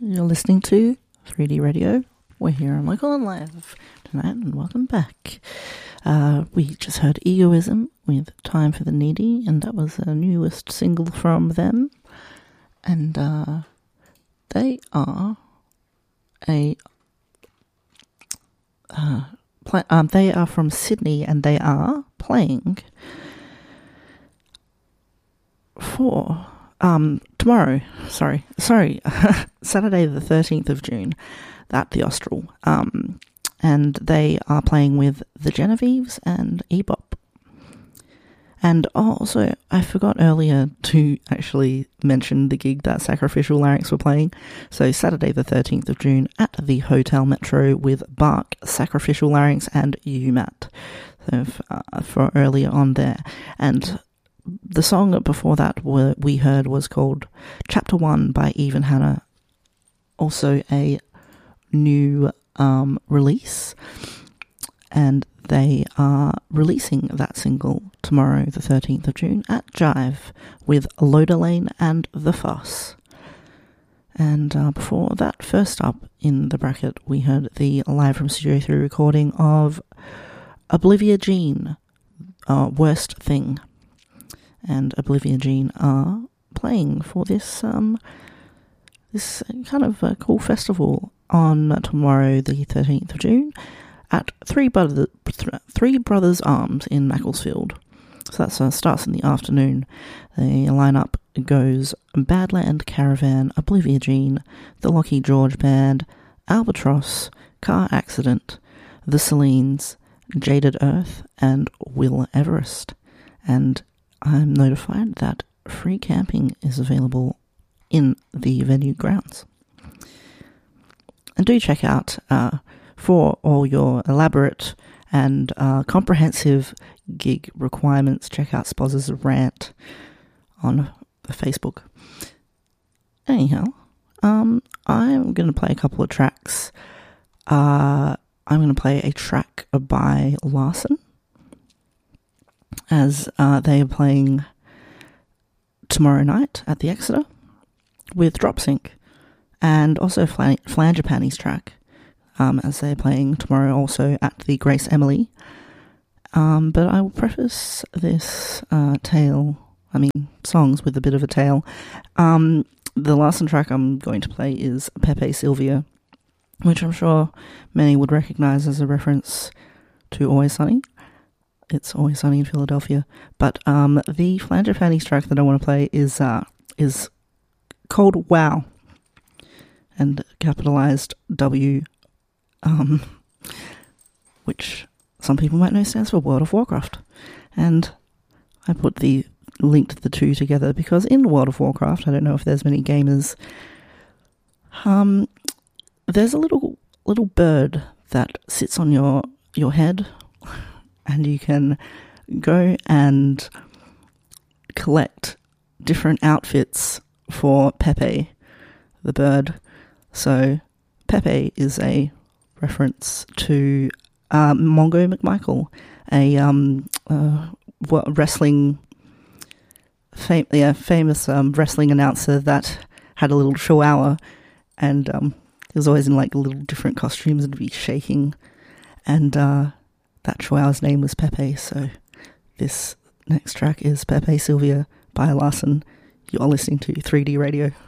You're listening to 3D Radio. We're here on Local and Live tonight, and welcome back. We just heard Egoism with Time for the Needy, and that was the newest single from them. And they are they are from Sydney, and they are playing for tomorrow, Saturday the 13th of June at the Austral, and they are playing with the Genevieves and Ebop. And also, I forgot earlier to actually mention the gig that Sacrificial Larynx were playing. So Saturday the 13th of June at the Hotel Metro with Bark, Sacrificial Larynx and UMAT. So for earlier on there. And the song before that we heard was called Chapter 1 by Eve and Hannah. Also a new release. And they are releasing that single tomorrow, the 13th of June, at Jive with Loader Lane and The Foss. And before that, first up in the bracket, we heard the live from Studio 3 recording of Oblivia Jean, Worst Thing. And Oblivia Jean are playing for this kind of a cool festival on tomorrow, the 13th of June, at Three Brothers Arms in Macclesfield. So that starts in the afternoon. The lineup goes Badland Caravan, Oblivia Jean, the Lockie George Band, Albatross, Car Accident, The Celines, Jaded Earth, and Will Everest. And I'm notified that free camping is available in the venue grounds. And do check out, for all your elaborate and comprehensive gig requirements, check out Spoz's rant on Facebook. Anyhow, I'm going to play a couple of tracks. I'm going to play a track by Larson, as they are playing tomorrow night at the Exeter with Dropsync, and also Flangerpanny's track, as they're playing tomorrow also at the Grace Emily. But I will preface this songs with a bit of a tale. The Larson track I'm going to play is Pepe Sylvia, which I'm sure many would recognise as a reference to Always Sunny. It's Always Sunny in Philadelphia. But the Flangerpanny's track that I want to play is called Wow, and capitalised W, which some people might know stands for World of Warcraft. And I put the linked the two together because in World of Warcraft, I don't know if there's many gamers, there's a little bird that sits on your head, and you can go and collect different outfits for Pepe, the bird. So Pepe is a reference to Mongo McMichael, a famous wrestling announcer that had a little chihuahua, and he was always in like little different costumes and be shaking, and that chihuahua's name was Pepe. So this next track is Pepe Sylvia by Larson. You're listening to 3D Radio.